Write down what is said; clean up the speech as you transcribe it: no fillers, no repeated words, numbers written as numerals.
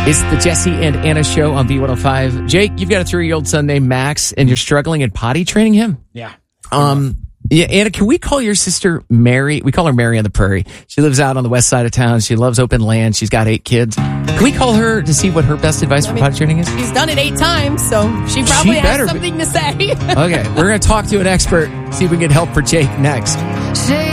It's the Jesse and Anna show on B105. Jake, you've got a 3-year-old son named Max, and you're struggling at potty training him? Yeah. Yeah, Anna, can we call your sister Mary? We call her Mary on the Prairie. She lives out on the west side of town. She loves open land. She's got 8 kids. Can we call her to see what her best advice for potty training is? She's done it 8 times, so she probably has something to say. Okay, we're going to talk to an expert, see if we can get help for Jake next.